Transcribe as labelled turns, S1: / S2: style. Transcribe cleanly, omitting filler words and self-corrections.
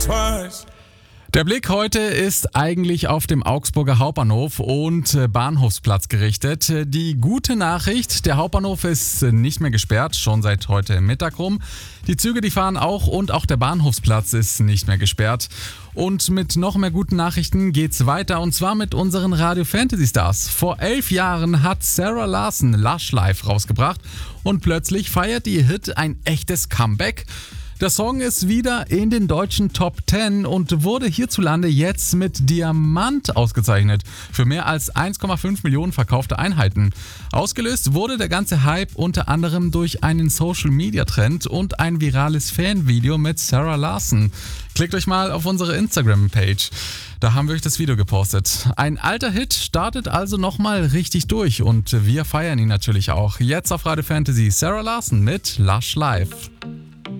S1: twice.
S2: Der Blick heute ist eigentlich auf dem Augsburger Hauptbahnhof und Bahnhofsplatz gerichtet. Die gute Nachricht, der Hauptbahnhof ist nicht mehr gesperrt, schon seit heute Mittag rum. Die Züge, die fahren auch und auch der Bahnhofsplatz ist nicht mehr gesperrt. Und mit noch mehr guten Nachrichten geht's weiter und zwar mit unseren Radio Fantasy Stars. Vor 11 Jahren hat Sarah Larson Lush Life rausgebracht und plötzlich feiert ihr Hit ein echtes Comeback. Der Song ist wieder in den deutschen Top 10 und wurde hierzulande jetzt mit Diamant ausgezeichnet für mehr als 1,5 Millionen verkaufte Einheiten. Ausgelöst wurde der ganze Hype unter anderem durch einen Social-Media-Trend und ein virales Fanvideo mit Sarah Larson. Klickt euch mal auf unsere Instagram-Page. Da haben wir euch das Video gepostet. Ein alter Hit startet also nochmal richtig durch und wir feiern ihn natürlich auch. Jetzt auf Radio Fantasy Sarah Larson mit Lush Life.